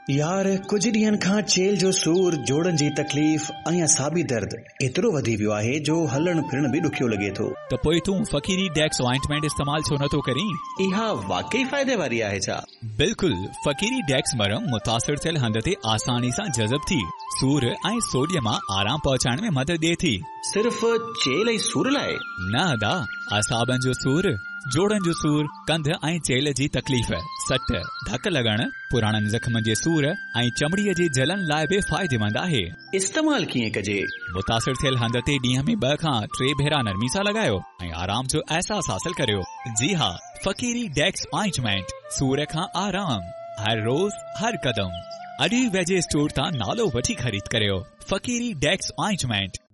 यार कुछ ॾींहनि खां चेल जो सूर, जोड़नि जी तकलीफ़ ऐं असाबी दर्द एतिरो वधी वियो आहे जो हलण फिरण बि ॾुखियो लॻे थो। त पोइ तूं फ़कीरी डेक्स ऑइंटमेंट इस्तेमाल छो नथो करीं? इहा वाकई फ़ाइदे वारी आहे छा? बिल्कुलु। फ़कीरी डेक्स मरहम मुतासिर थियल हंध ते आसानी सां जज़ब थी सूर ऐं सोडिय मां आराम पहुचाइण में मदद ॾिए थी। सिर्फ़ चेल ऐं सूर लाइ? न अदा, असाबनि जो सूर, जोड़नि जो सूर, कंध ऐं चेल जी तकलीफ़, सट, धक लॻण, पुराणनि ज़ख़्मनि जे सूर ऐं चमड़ीअ जी जलन लाइ बि फ़ाइदेमंद आहे। इस्तेमाल कीअं कजे? मुतासिर थियल हंध ते ॾींहं में 2 खां 3 भेरा नरमी सां लॻायो ऐं आराम जो अहसास हासिल करियो। जी हा, फ़कीरी डेक्स ऑइंटमेंट, सूर खां आराम, हर रोज़ हर कदम। अॼु ई वेझे स्टोर तां नालो वठी ख़रीद करियो। फ़कीरी डेक्स ऑइंटमेंट।